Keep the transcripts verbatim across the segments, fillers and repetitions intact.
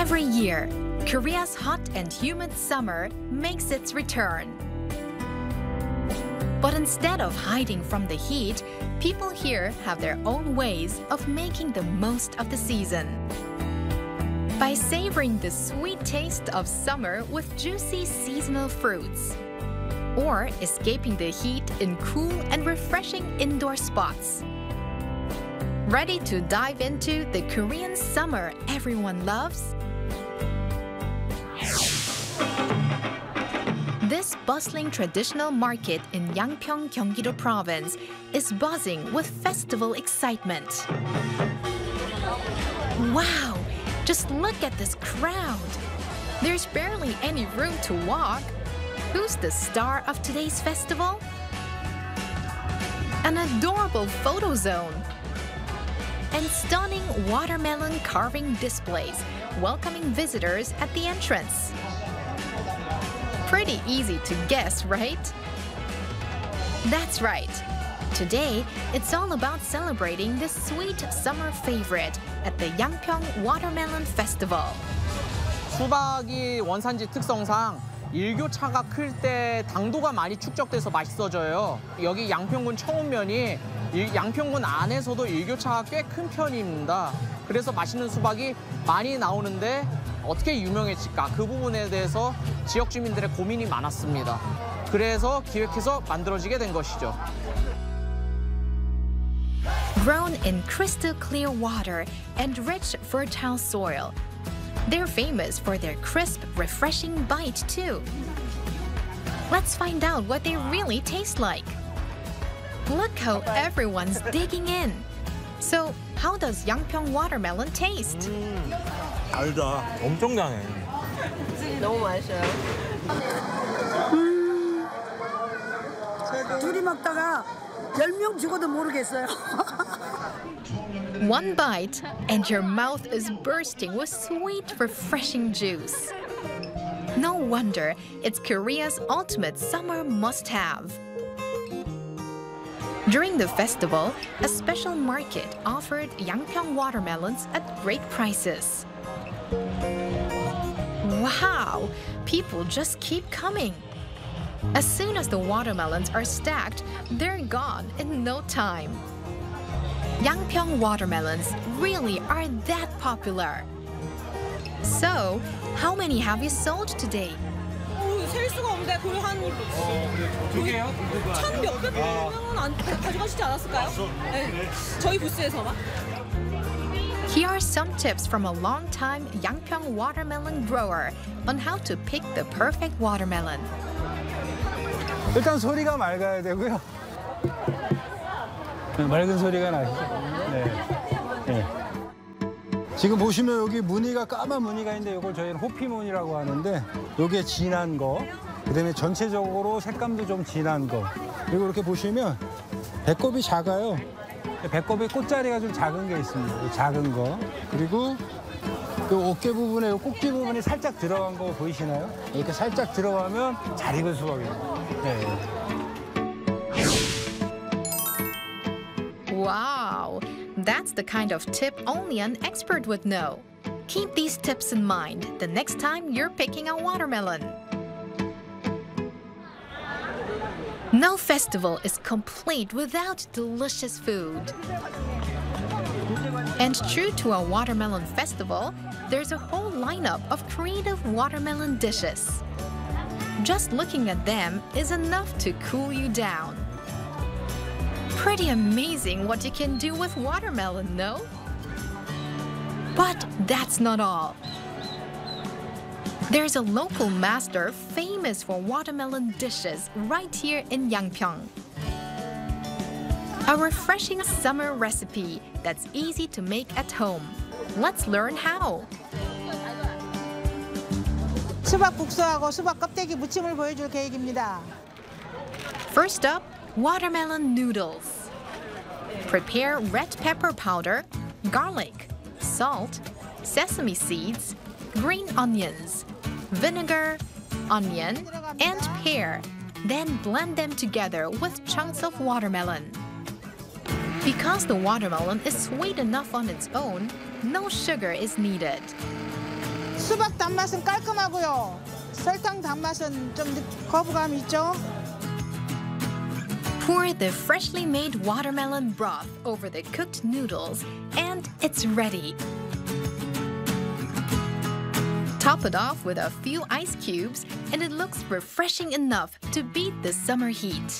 Every year, Korea's hot and humid summer makes its return. But instead of hiding from the heat, people here have their own ways of making the most of the season. By savoring the sweet taste of summer with juicy seasonal fruits, or escaping the heat in cool and refreshing indoor spots. Ready to dive into the Korean summer everyone loves? This bustling traditional market in Yangpyeong, Gyeonggi-do Province is buzzing with festival excitement. Wow! Just look at this crowd! There's barely any room to walk. Who's the star of today's festival? An adorable photo zone and stunning watermelon carving displays welcoming visitors at the entrance. Pretty easy to guess, right? That's right. Today, it's all about celebrating this sweet summer favorite at the Yangpyeong Watermelon Festival. 수박이 원산지 특성상 일교차가 클 때 당도가 많이 축적돼서 맛있어져요. 여기 양평군 청운면이 양평군 안에서도 일교차가 꽤 큰 편입니다. 그래서 맛있는 수박이 많이 나오는데 어떻게 유명해질까? 그 부분에 대해서 지역 주민들의 고민이 많았습니다. 그래서 기획해서 만들어지게 된 것이죠. Grown in crystal clear water and rich fertile soil, they're famous for their crisp, refreshing bite too. Let's find out what they really taste like. Look how everyone's digging in. So, how does Yangpyeong watermelon taste? 음, 달다. 엄청 다네. 너무 맛있어요. 음, 둘이 먹다가 열 명 죽어도 모르겠어요. One bite, and your mouth is bursting with sweet, refreshing juice. No wonder it's Korea's ultimate summer must-have. During the festival, a special market offered Yangpyeong watermelons at great prices. Wow! People just keep coming. As soon as the watermelons are stacked, they're gone in no time. Yangpyeong watermelons really are that popular. So, how many have you sold today? 셀 수가 없는데 거의 한 천 몇백 명은 안 가져가시지 않았을까요? 네, 저희 부스에서만. Here are some tips from a long-time Yangpyeong watermelon grower on how to pick the perfect watermelon. 일단 소리가 맑아야 되고요. 맑은 소리가 나시죠. 네. 네. 지금 보시면 여기 무늬가 까만 무늬가 있는데 이걸 저희는 호피무늬라고 하는데 여기에 진한 거, 그다음에 전체적으로 색감도 좀 진한 거. 그리고 이렇게 보시면 배꼽이 작아요. 배꼽이 꽃자리가 좀 작은 게 있습니다. 작은 거. 그리고 그 어깨 부분에 꼭지 부분이 살짝 들어간 거 보이시나요? 이렇게 살짝 들어가면 잘 익은 수박입니다. 네. Wow! That's the kind of tip only an expert would know. Keep these tips in mind the next time you're picking a watermelon. No festival is complete without delicious food. And true to a watermelon festival, there's a whole lineup of creative watermelon dishes. Just looking at them is enough to cool you down. Pretty amazing what you can do with watermelon, no? But that's not all. There's a local master famous for watermelon dishes right here in Yangpyeong. A refreshing summer recipe that's easy to make at home. Let's learn how. 수박 국수하고 수박 껍데기 무침을 보여줄 계획입니다. First up, watermelon noodles. Prepare red pepper powder, garlic, salt, sesame seeds, green onions, vinegar, onion, and pear. Then blend them together with chunks of watermelon. Because the watermelon is sweet enough on its own, no sugar is needed. 수박 단맛은 깔끔하고요. 설탕 단맛은 좀 거부감이 있죠. Pour the freshly made watermelon broth over the cooked noodles, and it's ready. Top it off with a few ice cubes, and it looks refreshing enough to beat the summer heat.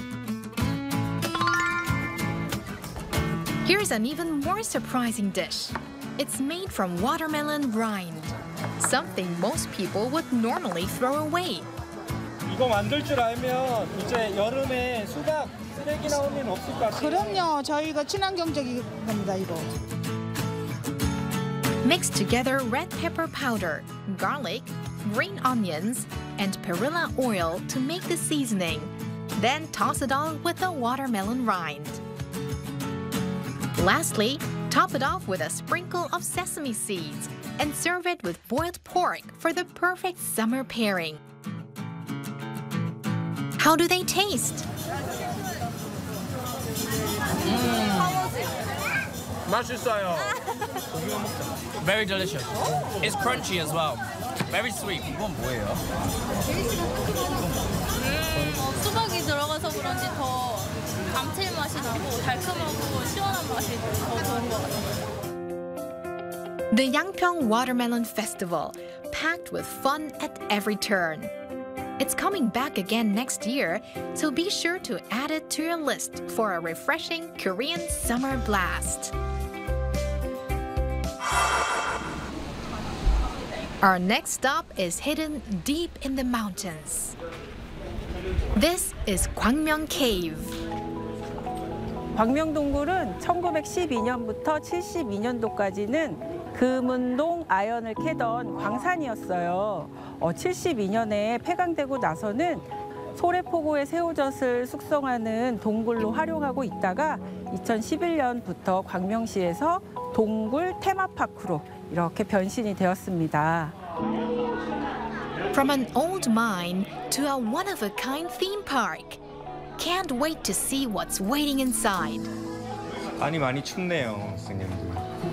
Here's an even more surprising dish. It's made from watermelon rind, something most people would normally throw away. 이거 만들 줄 알면 이제 여름에 수박 쓰레기 나올 일은 없을 것 같아요. 그럼요. 저희가 친환경적인 겁니다, 이거. Mix together red pepper powder, garlic, green onions, and perilla oil to make the seasoning. Then toss it all with the watermelon rind. Lastly, top it off with a sprinkle of sesame seeds and serve it with boiled pork for the perfect summer pairing. How do they taste? 맛있어요. Very delicious. It's crunchy as well. Very sweet. 이건 뭐예요? 음, 수박이 들어가서 그런지 더 감칠맛이 나고 달콤하고 시원한 맛이 더 좋은 것 같아요. The Yangpyeong Watermelon Festival, packed with fun at every turn. It's coming back again next year, so be sure to add it to your list for a refreshing Korean summer blast. Our next stop is hidden deep in the mountains. This is Gwangmyeong Cave. 광명동굴은 천구백십이 년부터 칠십이 년도까지는 금은동 아연을 캐던 광산이었어요. 어, 칠십이 년에 폐광되고 나서는 소래포구의 새우젓을 숙성하는 동굴로 활용하고 있다가 이천십일 년부터 광명시에서 동굴 테마파크로 이렇게 변신이 되었습니다. From an old mine to a one-of-a-kind theme park. Can't wait to see what's waiting inside. 많이 많이 춥네요, 선생님들.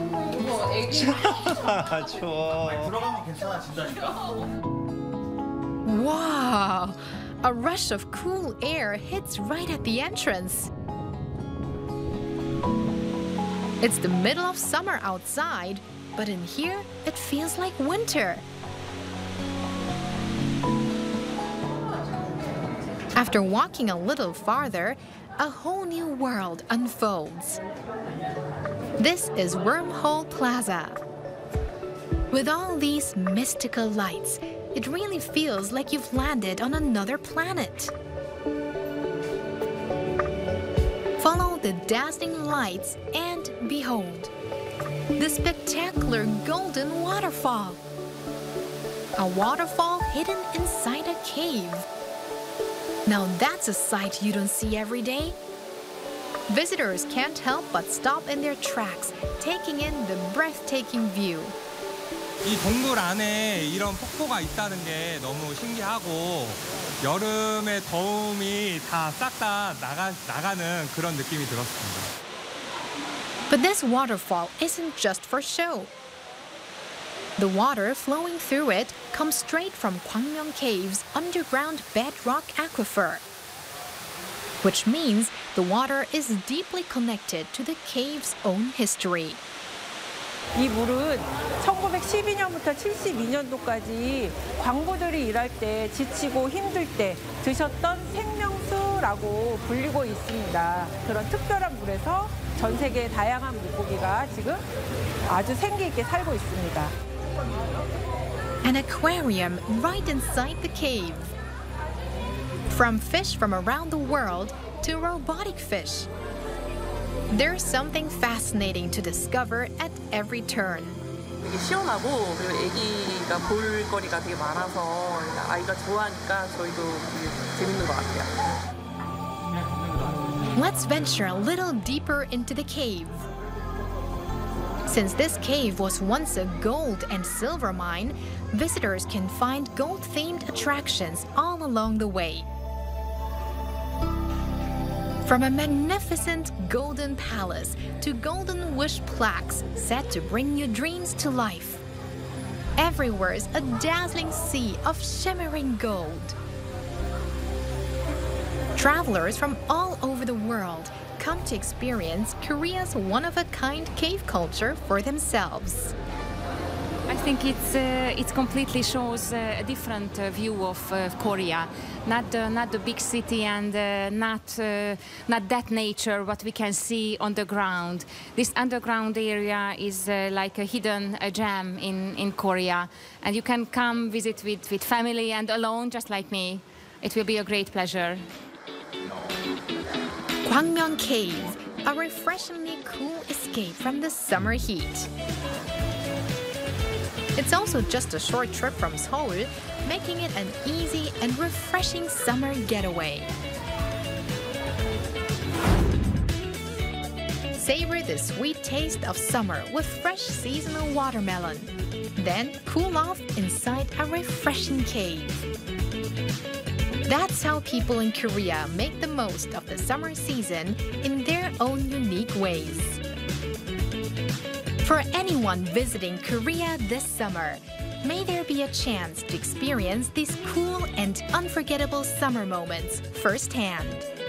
추워. 들어가면 괜찮아진다니까. Wow! A rush of cool air hits right at the entrance. It's the middle of summer outside, but in here it feels like winter. After walking a little farther, a whole new world unfolds. This is Wormhole Plaza. With all these mystical lights, it really feels like you've landed on another planet. Follow the dazzling lights and behold, the spectacular golden waterfall. A waterfall hidden inside a cave. Now that's a sight you don't see every day. Visitors can't help but stop in their tracks, taking in the breathtaking view. 이 동굴 안에 이런 폭포가 있다는 게 너무 신기하고 여름의 더움이 다 싹 다 나가, 나가는 그런 느낌이 들었습니다. But this waterfall isn't just for show. The water flowing through it comes straight from Gwangmyeong Cave's underground bedrock aquifer, which means the water is deeply connected to the cave's own history. 이 물은 천구백십이 년부터 칠십이 년도까지 광부들이 일할 때 지치고 힘들 때 드셨던 생명수라고 불리고 있습니다. 그런 특별한 물에서 전 세계의 다양한 물고기가 지금 아주 생기 있게 살고 있습니다. An aquarium right inside the cave. From fish from around the world to robotic fish. There's something fascinating to discover at every turn. 되게 시원하고 그리고 애기가 볼 거리가 되게 많아서 아이가 좋아하니까 저희도 되게 재밌는 것 같아요. Let's venture a little deeper into the cave. Since this cave was once a gold and silver mine, visitors can find gold-themed attractions all along the way. From a magnificent golden palace to golden wish plaques set to bring your dreams to life. Everywhere's a dazzling sea of shimmering gold. Travelers from all over the world come to experience Korea's one-of-a-kind cave culture for themselves. I think it's uh, it completely shows uh, a different uh, view of uh, Korea, not the, not the big city and uh, not uh, not that nature what we can see on the ground. This underground area is uh, like a hidden a gem in in Korea, and you can come visit with with family and alone, just like me. It will be a great pleasure. Gwangmyeong Cave, a refreshingly cool escape from the summer heat. It's also just a short trip from Seoul, making it an easy and refreshing summer getaway. Savor the sweet taste of summer with fresh seasonal watermelon. Then cool off inside a refreshing cave. That's how people in Korea make the most of the summer season in their own unique ways. For anyone visiting Korea this summer, may there be a chance to experience these cool and unforgettable summer moments firsthand.